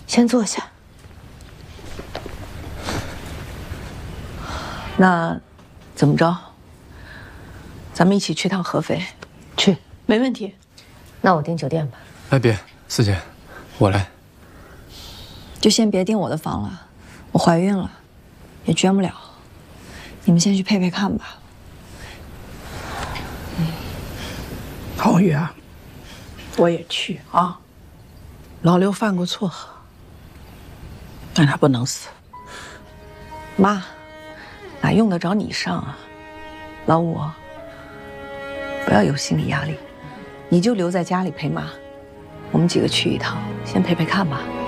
先坐下。那怎么着？咱们一起去趟合肥。 去， 没问题。 那我订酒店吧。 哎，别，四姐，我来。 就先别订我的房了，我怀孕了，也捐不了。你们先去配配看吧。 浩宇啊，我也去啊。老刘犯过错，但他不能死。 妈，哪用得着你上啊？老五，不要有心理压力，你就留在家里陪妈。我们几个去一趟，先陪陪看吧。